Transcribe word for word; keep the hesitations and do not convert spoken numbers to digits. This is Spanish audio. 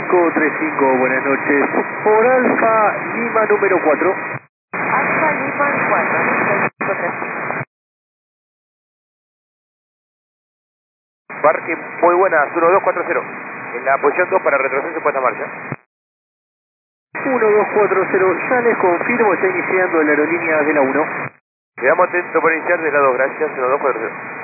cinco tres cinco, buenas noches. Por Alfa Lima número cuatro. Alfa Lima cuatro, cinco tres cinco. Parque, muy buenas, uno dos cuatro cero. En la posición dos para retroceso y puesta en marcha. uno dos cuatro cero, ya les confirmo, está iniciando la aerolínea de la uno. Quedamos atentos para iniciar de la dos, gracias, uno dos cuatro cero.